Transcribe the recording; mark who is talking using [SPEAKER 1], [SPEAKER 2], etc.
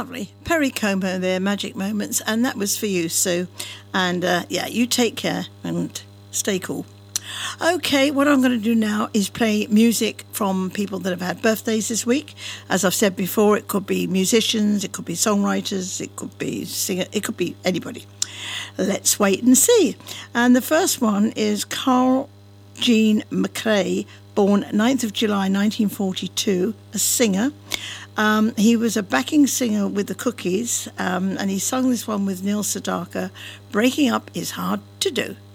[SPEAKER 1] lovely. Perry Como there, Magic Moments, and that was for you, Sue. And you take care and stay cool. Okay, what I'm going to do now is play music from people that have had birthdays this week. As I've said before, it could be musicians, it could be songwriters, it could be singers, it could be anybody. Let's wait and see. And the first one is Carl Jean McRae, born 9th of July 1942, a singer. He was a backing singer with the Cookies, and he sung this one with Neil Sedaka. Breaking Up is Hard to Do.